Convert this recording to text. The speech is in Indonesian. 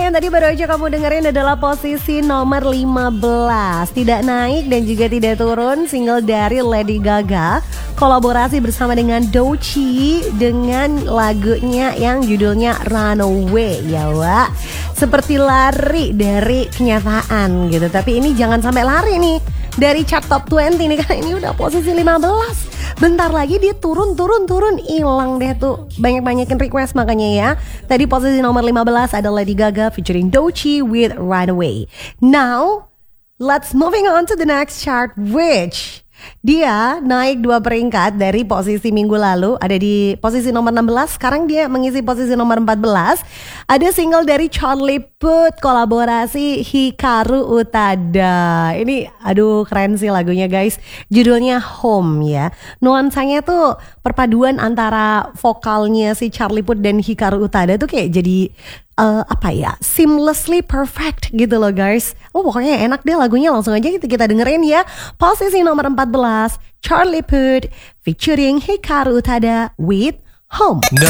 yang tadi baru aja kamu dengerin adalah posisi nomor 15. Tidak naik dan juga tidak turun, single dari Lady Gaga, kolaborasi bersama dengan Doechii dengan lagunya yang judulnya Runaway ya Wak. Seperti lari dari kenyataan gitu. Tapi ini jangan sampai lari nih dari chart top 20 nih, karena ini udah posisi 15. Bentar lagi dia turun, hilang deh tuh. Banyakin request makanya ya. Tadi posisi nomor 15 ada Lady Gaga featuring Doechii with Runaway. Now, let's moving on to the next chart, which dia naik 2 peringkat dari posisi minggu lalu, ada di posisi nomor 16. Sekarang dia mengisi posisi nomor 14. Ada single dari Charlie Puth kolaborasi Hikaru Utada. Ini aduh keren sih lagunya guys. Judulnya Home ya. Nuansanya tuh perpaduan antara vokalnya si Charlie Puth dan Hikaru Utada tuh kayak jadi seamlessly perfect gitu loh guys. Pokoknya enak deh lagunya, langsung aja kita dengerin ya. Posisi nomor 14, Charlie Puth featuring Hikaru Utada with Home.